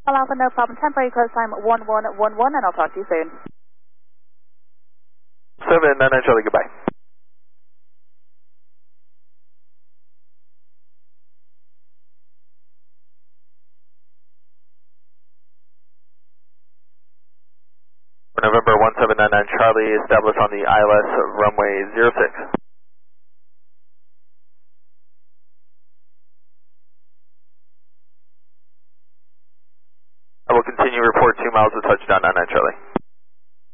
Alpha, no problem. Temporary close time 1111, and I'll talk to you soon. 799 Charlie, goodbye. November 1799 Charlie, established on the ILS runway 06. I will continue report 2 miles of touchdown 99 Charlie.